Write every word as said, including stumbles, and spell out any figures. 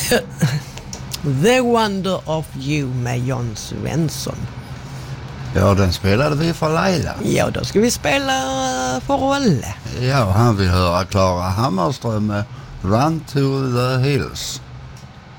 The Wonder of You med Jon Svensson. Ja, den spelade vi för Laila. Ja, då ska vi spela för Olle. Ja, han vill höra Klara Hammarström med Run to the Hills.